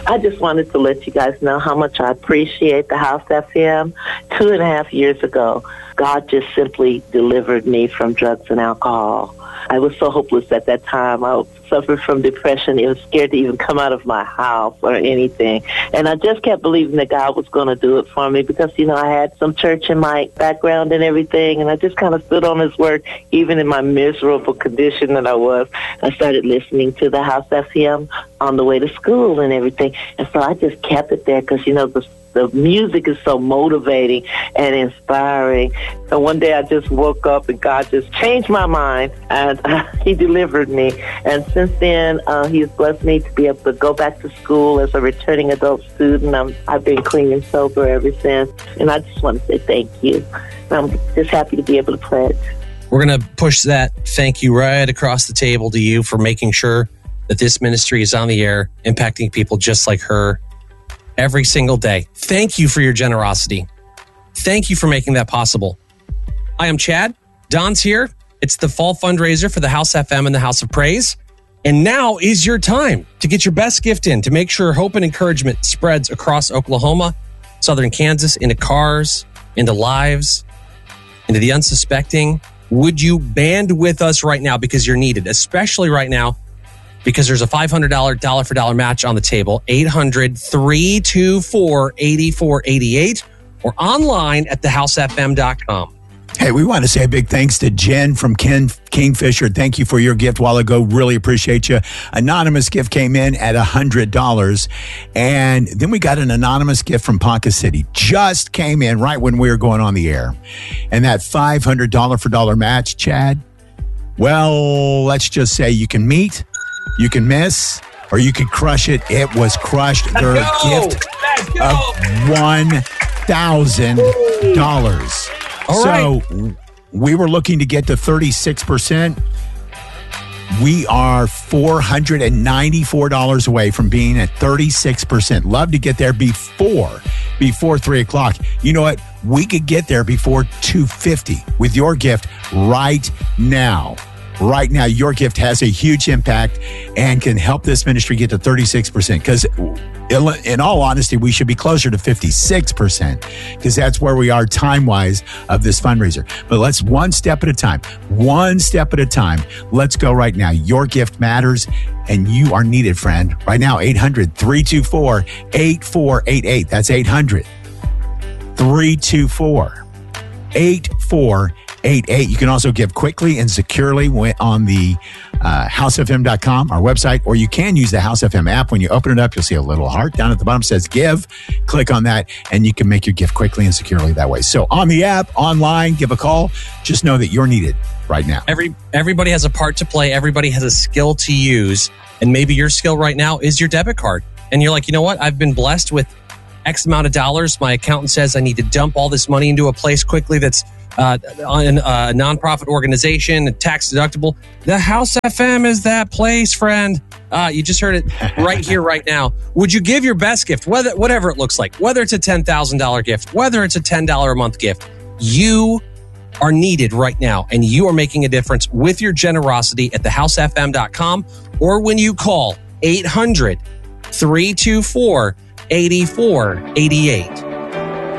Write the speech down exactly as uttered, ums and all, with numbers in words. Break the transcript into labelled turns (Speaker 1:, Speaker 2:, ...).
Speaker 1: I just wanted to let you guys know how much I appreciate the House F M. Two and a half years ago, God just simply delivered me from drugs and alcohol. I was so hopeless at that time. I suffered from depression. I was scared to even come out of my house or anything. And I just kept believing that God was going to do it for me because, you know, I had some church in my background and everything. And I just kind of stood on his word, even in my miserable condition that I was. I started listening to the House F M on the way to school and everything. And so I just kept it there because, you know, the The music is so motivating and inspiring. And one day I just woke up and God just changed my mind, and uh, he delivered me. And since then, uh, he has blessed me to be able to go back to school as a returning adult student. I'm, I've been clean and sober ever since. And I just want to say thank you. I'm just happy to be able to pledge.
Speaker 2: We're going to push that thank you right across the table to you for making sure that this ministry is on the air, impacting people just like her every single day. Thank you for your generosity. Thank you for making that possible. I am Chad. Don's here. It's the fall fundraiser for the House F M and the House of Praise. And now is your time to get your best gift in to make sure hope and encouragement spreads across Oklahoma, southern Kansas, into cars, into lives, into the unsuspecting. Would you band with us right now because you're needed, especially right now, because there's a five hundred dollars dollar for dollar match on the table. eight hundred, three two four, eight four eight eight or online at the house f m dot com.
Speaker 3: Hey, we want to say a big thanks to Jen from Ken Kingfisher. Thank you for your gift a while ago. Really appreciate you. Anonymous gift came in at one hundred dollars. And then we got an anonymous gift from Ponca City. Just came in right when we were going on the air. And that five hundred dollars for dollar match, Chad, well, let's just say you can meet, you can miss, or you can crush it. It was crushed. Their gift of one thousand dollars.
Speaker 2: All
Speaker 3: so
Speaker 2: right.
Speaker 3: We were looking to get to thirty-six percent. We are four hundred ninety-four dollars away from being at thirty-six percent. Love to get there before, before three o'clock. You know what? We could get there before two fifty with your gift right now. Right now, your gift has a huge impact and can help this ministry get to thirty-six percent. Because in all honesty, we should be closer to fifty-six percent because that's where we are time-wise of this fundraiser. But let's one step at a time, one step at a time. Let's go right now. Your gift matters and you are needed, friend. Right now, eight hundred, three two four, eight four eight eight. That's eight hundred, three two four, eight four eight eight. eight eight. You can also give quickly and securely on the uh, house f m dot com, our website, or you can use the House F M app. When you open it up, you'll see a little heart down at the bottom says give. Click on that, and you can make your gift quickly and securely that way. So on the app, online, give a call. Just know that you're needed right now.
Speaker 2: Every Everybody has a part to play. Everybody has a skill to use. And maybe your skill right now is your debit card. And you're like, you know what? I've been blessed with X amount of dollars. My accountant says I need to dump all this money into a place quickly that's Uh, on a nonprofit organization, tax deductible. The House F M is that place, friend. Uh, you just heard it right here, right now. Would you give your best gift, whether whatever it looks like, whether it's a ten thousand dollars gift, whether it's a ten dollars a month gift? You are needed right now, and you are making a difference with your generosity at the house f m dot com or when you call eight hundred, three two four, eight four eight eight.